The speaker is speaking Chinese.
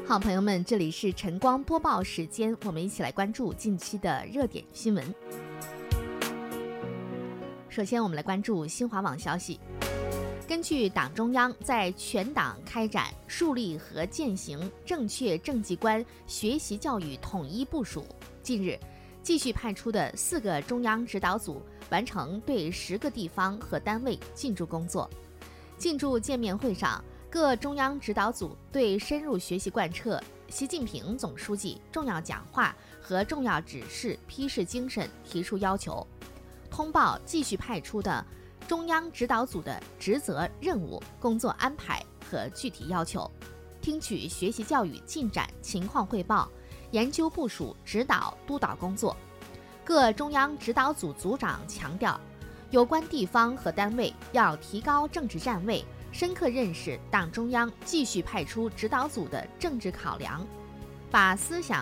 好，朋友们，这里是晨光播报时间，我们一起来关注近期的热点新闻。首先，我们来关注新华网消息。根据党中央在全党开展树立和践行正确政绩观学习教育统一部署，近日继续派出的4个中央指导组完成对10个地方和单位进驻工作。进驻见面会上，各中央指导组对深入学习贯彻习近平总书记重要讲话和重要指示批示精神提出要求，通报继续派出的中央指导组的职责任务、工作安排和具体要求，听取学习教育进展情况汇报，研究部署指导督导工作。各中央指导组组长强调，有关地方和单位要提高政治站位，深刻认识党中央继续派出指导组的政治考量，把思想